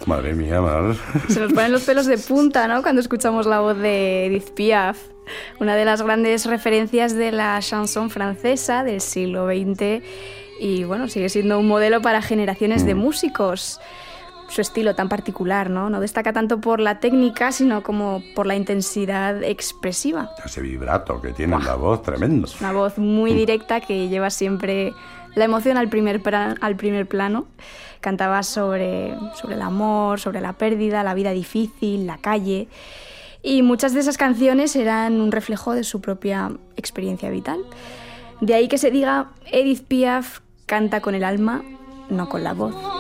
Madre mía, Mar. Se nos ponen los pelos de punta, ¿no?, cuando escuchamos la voz de Edith Piaf, una de las grandes referencias de la chanson francesa del siglo XX y, bueno, sigue siendo un modelo para generaciones de músicos. Su estilo tan particular, ¿no? No destaca tanto por la técnica, sino como por la intensidad expresiva. Ese vibrato que tiene en la voz, tremendo. Es una voz muy directa que lleva siempre la emoción al primer plano. Cantaba sobre el amor, sobre la pérdida, la vida difícil, la calle. Y muchas de esas canciones eran un reflejo de su propia experiencia vital. De ahí que se diga, Edith Piaf canta con el alma, no con la voz.